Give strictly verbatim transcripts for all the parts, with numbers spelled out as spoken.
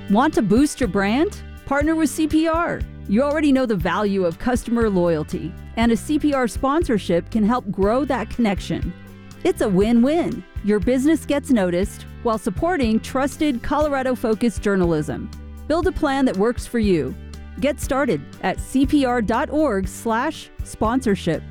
Want to boost your brand? Partner with C P R. You already know the value of customer loyalty, and a C P R sponsorship can help grow that connection. It's a win-win. Your business gets noticed while supporting trusted Colorado-focused journalism. Build a plan that works for you. Get started at c p r dot org slash sponsorship.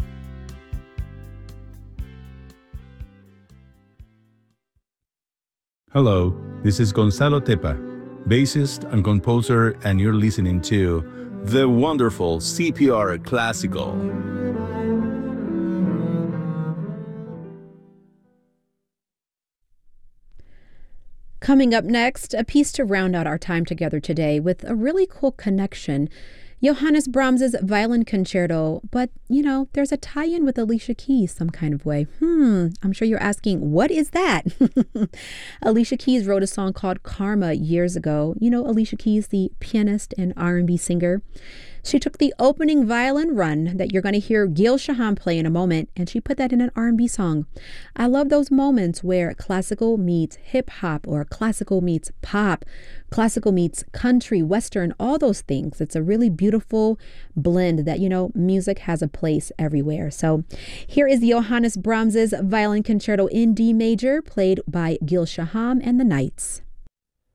Hello, this is Gonzalo Tepa, bassist and composer, and you're listening to the wonderful C P R Classical. Coming up next, a piece to round out our time together today with a really cool connection. Johannes Brahms' Violin Concerto, but, you know, there's a tie-in with Alicia Keys some kind of way. Hmm, I'm sure you're asking, what is that? Alicia Keys wrote a song called Karma years ago. You know Alicia Keys, the pianist and R and B singer? She took the opening violin run that you're going to hear Gil Shaham play in a moment, and she put that in an R and B song. I love those moments where classical meets hip-hop, or classical meets pop, classical meets country, western, all those things. It's a really beautiful blend that, you know, music has a place everywhere. So here is Johannes Brahms' Violin Concerto in D major, played by Gil Shaham and the Knights.